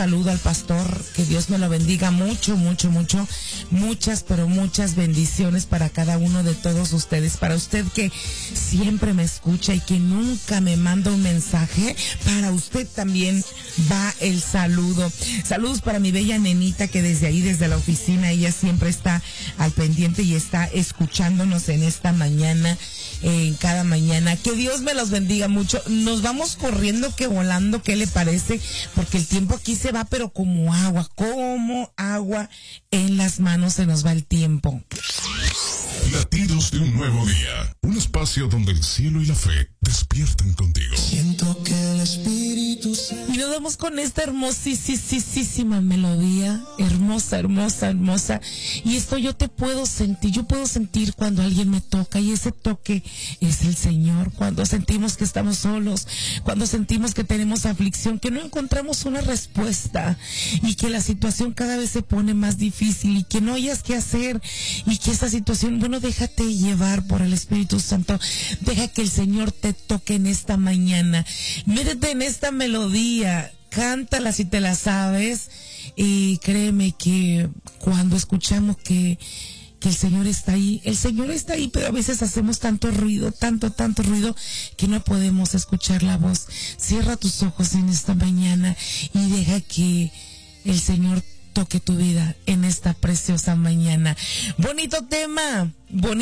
saludo al pastor, que Dios me lo bendiga mucho, mucho, mucho, muchas, pero muchas bendiciones para cada uno de todos ustedes, para usted que siempre me escucha y que nunca me manda un mensaje, para usted también va el saludo. Saludos para mi bella nenita que desde ahí, desde la oficina, ella siempre está al pendiente y está escuchándonos en esta mañana, en cada mañana. Que Dios me los bendiga mucho. Nos vamos corriendo que volando, ¿qué le parece? Porque el tiempo aquí se va, pero como agua en las manos se nos va el tiempo. Latidos de un nuevo día, un espacio donde el cielo y la fe despiertan contigo. Siento que el Espíritu Santo. Y nos vamos con esta hermosísima melodía, hermosa, hermosa, hermosa. Y esto yo puedo sentir cuando alguien me toca, y ese toque es el Señor. Cuando sentimos que estamos solos, cuando sentimos que tenemos aflicción, que no encontramos una respuesta, y que la situación cada vez se pone más difícil, y que no hayas qué hacer, y que esta situación, bueno, déjate llevar por el Espíritu Santo. Deja que el Señor te toque en esta mañana. Métete en esta melodía, cántala si te la sabes, y créeme que cuando escuchamos que el Señor está ahí, pero a veces hacemos tanto ruido, tanto ruido, que no podemos escuchar la voz. Cierra tus ojos en esta mañana y deja que el Señor toque tu vida en esta preciosa mañana. Bonito tema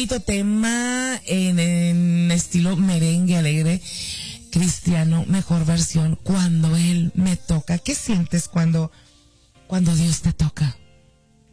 en estilo merengue alegre, cristiano, mejor versión, cuando Él me toca. ¿Qué sientes cuando Dios te toca?